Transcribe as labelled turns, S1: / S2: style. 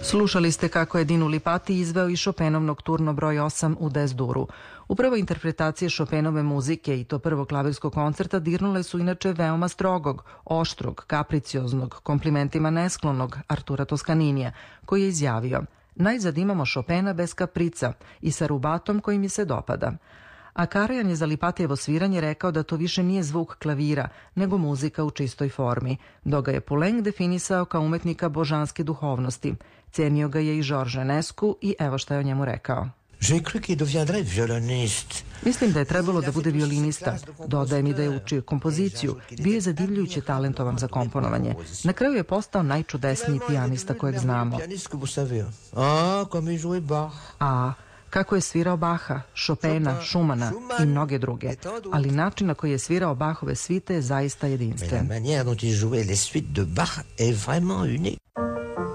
S1: Slušali ste kako je Dinu Lipati izveo i Chopinov nokturno broj 8 u Des-Duru. Upravo interpretacije Chopinove muzike i to prvog klavirskog koncerta dirnule su inače veoma strogog, oštrog, kapricioznog, komplimentima nesklonog Artura Toskaninija, koji je izjavio: najzad imamo Chopina bez kaprica i sa rubatom koji mi se dopada. A Karajan je za Lipatijevo sviranje rekao da to više nije zvuk klavira, nego muzika u čistoj formi, dok ga je Poulenc definisao kao umetnika božanske duhovnosti. Cenio ga je i Georges Enescu i evo šta je o njemu rekao. Mislim da je trebalo da bude violinista. Dodaje mi da je učio kompoziciju. Bio je zadivljujuće talentovan za komponovanje. Na kraju je postao najčudesniji pijanista kojeg znamo. A kako je svirao Bacha, Chopina, Schumana i mnoge druge. Ali način na koji je svirao Bachove svite je zaista jedinstven.